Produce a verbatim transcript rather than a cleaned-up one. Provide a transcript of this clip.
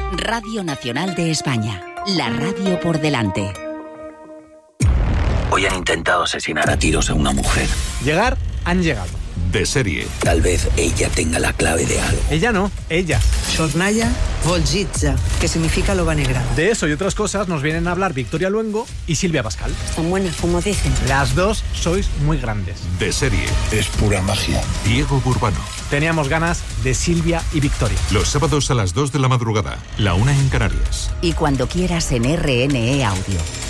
Radio Nacional de España. La radio por delante. Hoy han intentado asesinar a tiros a una mujer. Llegar, han llegado. De serie. Tal vez ella tenga la clave de algo. Ella no, ella. Xornalla Volgitza, que significa loba negra. De eso y otras cosas nos vienen a hablar Victoria Luengo y Silvia Pascal. Están buenas, como dicen. Las dos sois muy grandes. De serie. Es pura magia. Diego Burbano. Teníamos ganas de Silvia y Victoria. Los sábados a las dos de la madrugada, la una en Canarias. Y cuando quieras en R N E Audio.